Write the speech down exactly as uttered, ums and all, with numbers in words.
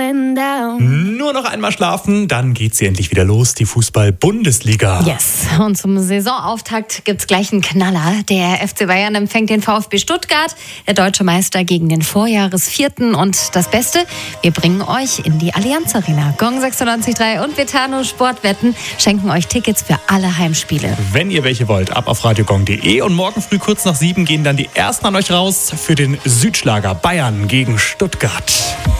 going down. Nur noch einmal schlafen, dann geht sie endlich wieder los, die Fußball-Bundesliga. Yes, und zum Saisonauftakt gibt's gleich einen Knaller. Der F C Bayern empfängt den VfB Stuttgart, der deutsche Meister gegen den Vorjahresvierten. Und das Beste, wir bringen euch in die Allianz Arena. Gong sechsundneunzig Komma drei und Betano Sportwetten schenken euch Tickets für alle Heimspiele. Wenn ihr welche wollt, ab auf radiogong punkt de und morgen früh kurz nach sieben gehen dann die ersten an euch raus für den Südschlager Bayern gegen Stuttgart.